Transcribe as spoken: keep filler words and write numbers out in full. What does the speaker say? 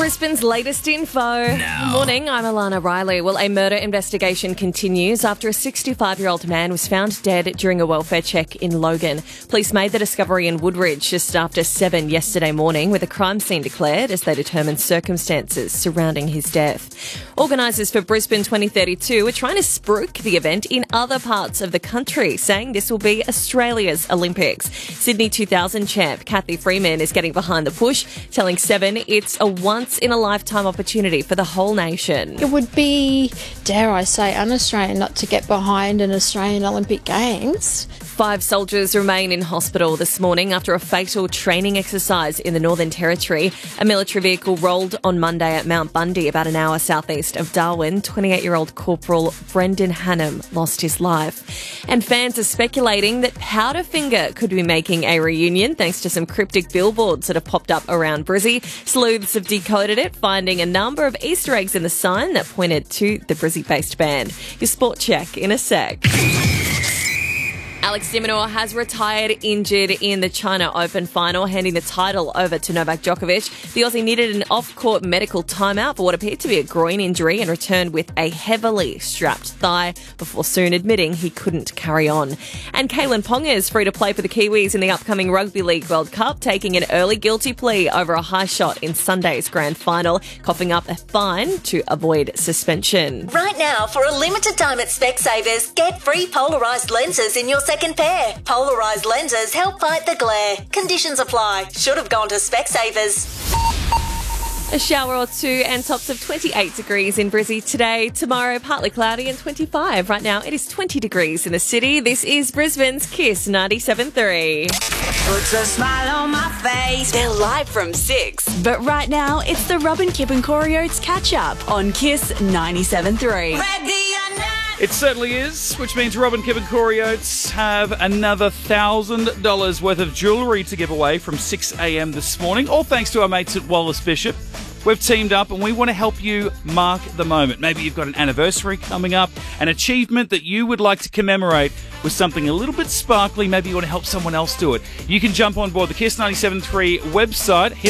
Brisbane's latest info. No. Morning, I'm Alana Riley. Well, a murder investigation continues after a sixty-five-year-old man was found dead during a welfare check in Logan. Police made the discovery in Woodridge just after seven yesterday morning, with a crime scene declared as they determined circumstances surrounding his death. Organisers for Brisbane twenty thirty-two are trying to spruik the event in other parts of the country, saying this will be Australia's Olympics. Sydney two thousand champ Kathy Freeman is getting behind the push, telling Seven it's a once-in-a-lifetime opportunity for the whole nation. It would be, dare I say, un-Australian not to get behind an Australian Olympic Games. Five soldiers remain in hospital this morning after a fatal training exercise in the Northern Territory. A military vehicle rolled on Monday at Mount Bundy, about an hour southeast of Darwin. twenty-eight-year-old Corporal Brendan Hannum lost his life. And fans are speculating that Powderfinger could be making a reunion thanks to some cryptic billboards that have popped up around Brizzy. Sleuths have decoded it, finding a number of Easter eggs in the sign that pointed to the Brizzy-based band. Your sport check in a sec. Alex de Minaur has retired injured in the China Open final, handing the title over to Novak Djokovic. The Aussie needed an off-court medical timeout for what appeared to be a groin injury and returned with a heavily strapped thigh before soon admitting he couldn't carry on. And Kalen Ponga is free to play for the Kiwis in the upcoming Rugby League World Cup, taking an early guilty plea over a high shot in Sunday's grand final, coughing up a fine to avoid suspension. Right now, for a limited time at Specsavers, get free polarised lenses in your second pair. Polarised lenses help fight the glare. Conditions apply. Should have gone to Specsavers. A shower or two and tops of twenty-eight degrees in Brizzy today. Tomorrow, partly cloudy and twenty-five. Right now, it is twenty degrees in the city. This is Brisbane's Kiss ninety-seven point three. Puts a smile on my face. They're live from six. But right now, it's the Robin Kip and Corey Oates catch-up on Kiss ninety-seven point three. Ready or not. It certainly is, which means Robin, Kip and Corey Oates have another one thousand dollars worth of jewellery to give away from six a.m. this morning, all thanks to our mates at Wallace Bishop. We've teamed up and we want to help you mark the moment. Maybe you've got an anniversary coming up, an achievement that you would like to commemorate with something a little bit sparkly. Maybe you want to help someone else do it. You can jump on board the Kiss ninety-seven point three website.